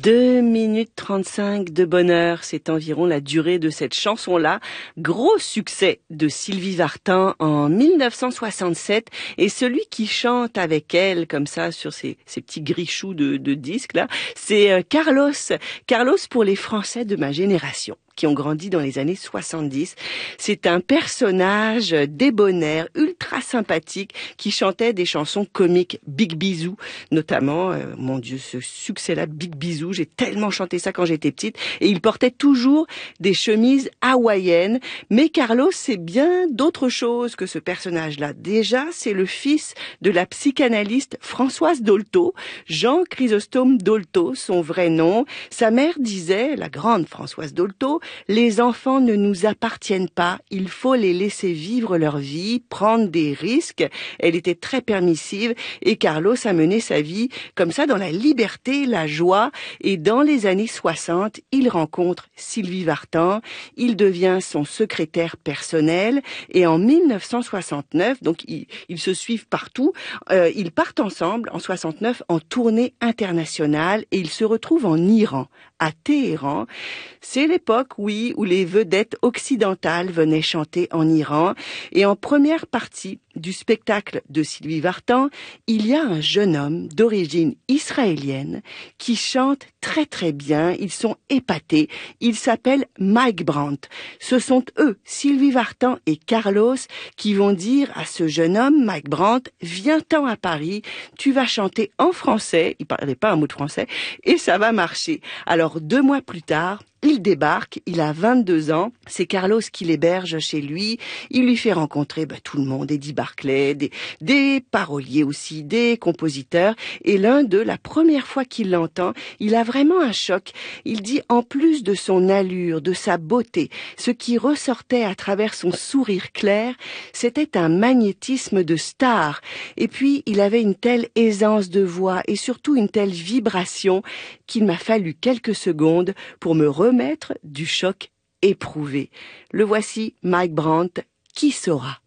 2 minutes 35 de bonheur, c'est environ la durée de cette chanson-là. Gros succès de Sylvie Vartan en 1967 et celui qui chante avec elle comme ça sur ces petits grichoux de disques là, c'est Carlos. Carlos pour les Français de ma génération qui ont grandi dans les années 70. C'est un personnage débonnaire, ultra sympathique, qui chantait des chansons comiques, Big Bisou, notamment, mon Dieu, ce succès-là, Big Bisou, j'ai tellement chanté ça quand j'étais petite, et il portait toujours des chemises hawaïennes, mais Carlos, c'est bien d'autres choses que ce personnage-là. Déjà, c'est le fils de la psychanalyste Françoise Dolto, Jean Chrysostome Dolto, son vrai nom. Sa mère disait, la grande Françoise Dolto, les enfants ne nous appartiennent pas, il faut les laisser vivre leur vie, prendre des risques. Elle était très permissive et Carlos a mené sa vie comme ça dans la liberté, la joie. Et dans les années 60, il rencontre Sylvie Vartan, il devient son secrétaire personnel et en 1969, donc ils se suivent partout, ils partent ensemble en 69 en tournée internationale et ils se retrouvent en Iran, à Téhéran. C'est l'époque, oui, où les vedettes occidentales venaient chanter en Iran. Et en première partie du spectacle de Sylvie Vartan, il y a un jeune homme d'origine israélienne qui chante très très bien. Ils sont épatés. Il s'appelle Mike Brandt. Ce sont eux, Sylvie Vartan et Carlos, qui vont dire à ce jeune homme, Mike Brandt, viens-t'en à Paris, tu vas chanter en français. Il parlait pas un mot de français et ça va marcher. Alors 2 mois plus tard, il débarque, il a 22 ans, c'est Carlos qui l'héberge chez lui, il lui fait rencontrer tout le monde, Eddie Barclay, des paroliers aussi, des compositeurs, et l'un d'eux, la première fois qu'il l'entend, il a vraiment un choc. Il dit, en plus de son allure, de sa beauté, ce qui ressortait à travers son sourire clair, c'était un magnétisme de star, et puis il avait une telle aisance de voix, et surtout une telle vibration, qu'il m'a fallu quelques secondes pour me remettre du choc éprouvé. Le voici, Mike Brandt, qui saura?